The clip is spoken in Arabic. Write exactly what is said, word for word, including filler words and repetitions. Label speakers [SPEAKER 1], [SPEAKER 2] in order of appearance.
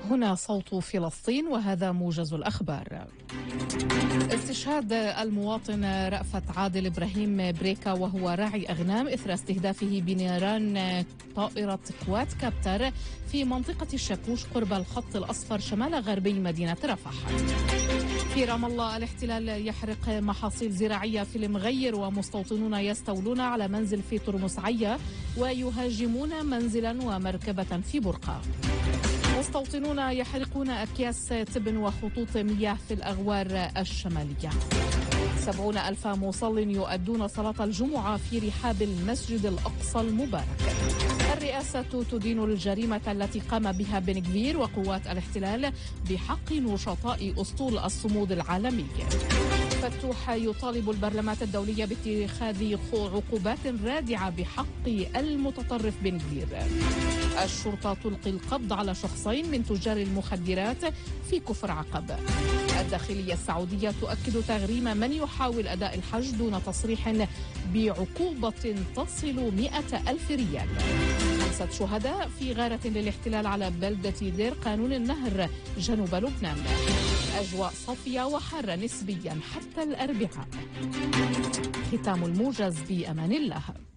[SPEAKER 1] هنا صوت فلسطين وهذا موجز الأخبار. استشهاد المواطن رأفت عادل إبراهيم بريكا وهو راعي أغنام إثر استهدافه بنيران طائرة كواد كابتر في منطقة الشاكوش قرب الخط الأصفر شمال غربي مدينة رفح. في رام الله الاحتلال يحرق محاصيل زراعية في المغير ومستوطنون يستولون على منزل في ترمسعية ويهاجمون منزلا ومركبة في برقة. مستوطنون يحرقون أكياس تبن وخطوط مياه في الأغوار الشمالية. سبعون ألف مصل يؤدون صلاة الجمعة في رحاب المسجد الأقصى المبارك. الرئاسة تدين الجريمة التي قام بها بن غفير وقوات الاحتلال بحق نشطاء أسطول الصمود العالمي. فتوح يطالب البرلمان الدولي باتخاذ عقوبات رادعة بحق المتطرف بن غفير. الشرطة تلقي القبض على شخصين من تجار المخدرات في كفر عقب. الداخلية السعودية تؤكد تغريم من يحاول أداء الحج دون تصريح بعقوبة تصل مئة ألف ريال. خمسة شهداء في غارة للاحتلال على بلدة دير قانون النهر جنوب لبنان. أجواء صافية وحارة نسبيا حتى الأربعاء. ختام الموجز بأمان الله.